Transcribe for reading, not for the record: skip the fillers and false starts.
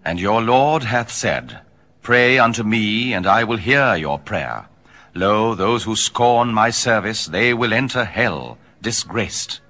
And your Lord hath said, Pray unto me, and I will hear your prayer. Lo, those who scorn my service, they will enter hell, disgraced.